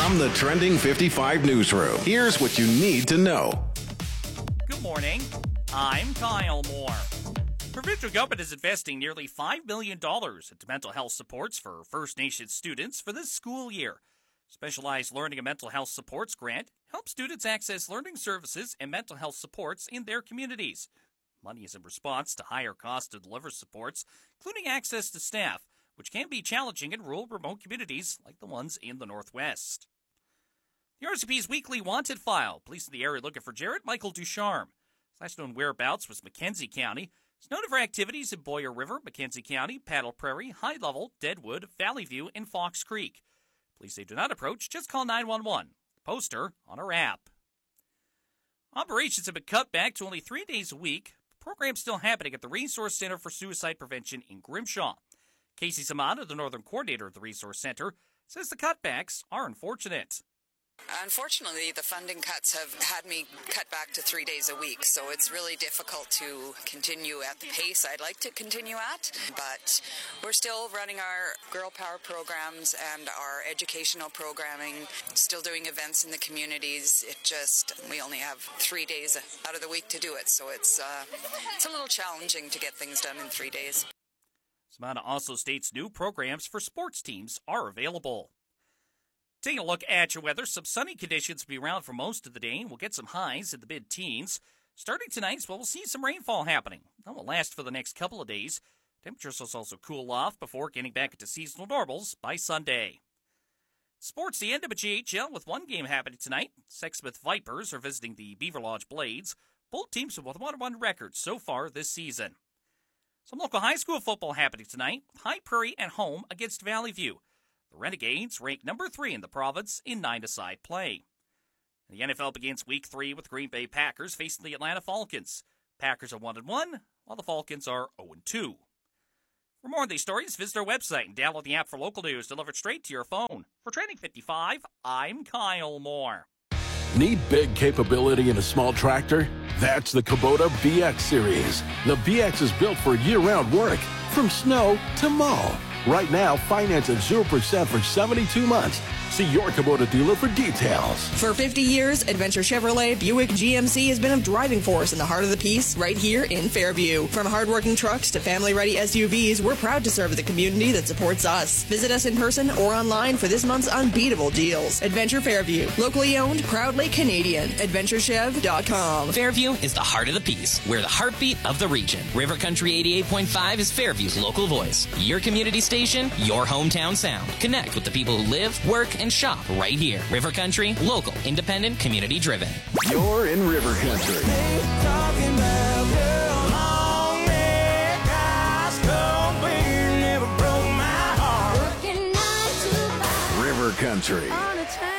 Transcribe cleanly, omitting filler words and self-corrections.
From the Trending 55 newsroom, here's what you need to know. Good morning. I'm Kyle Moore. Provincial government is investing nearly $5 million into mental health supports for First Nations students for this school year. Specialized Learning and Mental Health Supports grant helps students access learning services and mental health supports in their communities. Money is in response to higher costs to deliver supports, including access to staff, which can be challenging in rural, remote communities like the ones in the Northwest. The RCMP's weekly wanted file. Police in the area looking for Jared Michael Ducharme. His last known whereabouts was Mackenzie County. He's noted for activities in Boyer River, Mackenzie County, Paddle Prairie, High Level, Deadwood, Valley View, and Fox Creek. Police say do not approach, just call 911. Poster on our app. Operations have been cut back to only 3 days a week. The program's still happening at the Resource Center for Suicide Prevention in Grimshaw. Casey Samana, the Northern Coordinator of the Resource Center, says the cutbacks are unfortunate. Unfortunately, the funding cuts have had me cut back to 3 days a week, so it's really difficult to continue at the pace I'd like to continue at. But we're still running our Girl Power programs and our educational programming, still doing events in the communities. We only have 3 days out of the week to do it, so it's a little challenging to get things done in 3 days. Samana also states new programs for sports teams are available. Taking a look at your weather, some sunny conditions will be around for most of the day. We'll get some highs in the mid-teens. Starting tonight, we'll see some rainfall happening. That will last for the next couple of days. Temperatures will also cool off before getting back into seasonal normals by Sunday. Sports, the end of a GHL with one game happening tonight. Sexsmith Vipers are visiting the Beaver Lodge Blades. Both teams with 1-1 records so far this season. Some local high school football happening tonight. High Prairie at home against Valley View. The Renegades rank number 3 in the province in 9-a-side play. The NFL begins Week 3 with Green Bay Packers facing the Atlanta Falcons. Packers are 1-1, while the Falcons are 0-2. For more on these stories, visit our website and download the app for local news delivered straight to your phone. For Trending 55, I'm Kyle Moore. Need big capability in a small tractor? That's the Kubota BX series. The BX is built for year-round work, from snow to mow. Right now, finance at 0% for 72 months. See your Kubota dealer for details. For 50 years, Adventure Chevrolet Buick GMC has been a driving force in the heart of the Peace right here in Fairview. From hardworking trucks to family-ready SUVs, we're proud to serve the community that supports us. Visit us in person or online for this month's unbeatable deals. Adventure Fairview. Locally owned, proudly Canadian. AdventureChev.com. Fairview is the heart of the Peace. We're the heartbeat of the region. River Country 88.5 is Fairview's local voice. Your community station, your hometown sound. Connect with the people who live, work, and shop right here. River Country, local, independent, community driven. You're in River Country. River Country.